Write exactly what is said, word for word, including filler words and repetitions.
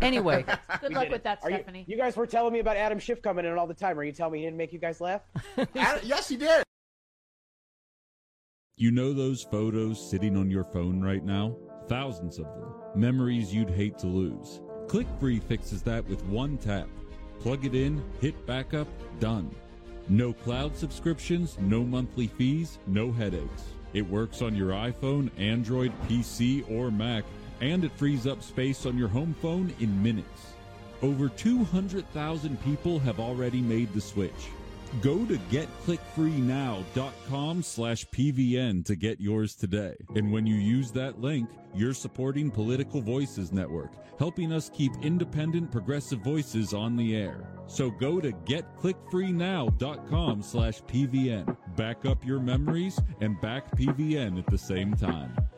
Anyway, good luck with that, Are Stephanie. You, you guys were telling me about Adam Schiff coming in all the time. Are you telling me he didn't make you guys laugh? Adam, yes, he did. You know those photos sitting on your phone right now? Thousands of them. Memories you'd hate to lose. ClickFree fixes that with one tap. Plug it in, hit backup, done. No cloud subscriptions, no monthly fees, no headaches. It works on your iPhone, Android, P C, or Mac, and it frees up space on your home phone in minutes. Over two hundred thousand people have already made the switch. Go to get click free now dot com slash P V N to get yours today. And when you use that link, you're supporting Political Voices Network, helping us keep independent progressive voices on the air. So go to get click free now dot com slash P V N. Back up your memories and back P V N at the same time.